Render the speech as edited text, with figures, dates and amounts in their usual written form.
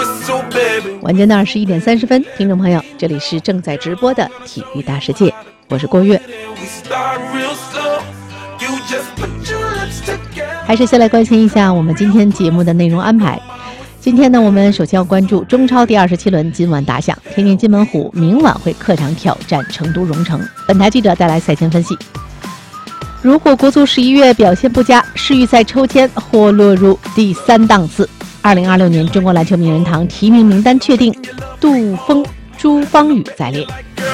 晚间的21点30分，听众朋友，这里是正在直播的体育大世界，我是郭月。还是先来关心一下我们今天节目的内容安排。今天呢，我们首先要关注中超第27轮今晚打响，天津津门虎明晚会客场挑战成都蓉城。本台记者带来赛前分析。如果国足11月表现不佳，世预赛抽签或落入第3档次。2026年中国篮球名人堂提名名单确定，杜锋、朱芳雨在列。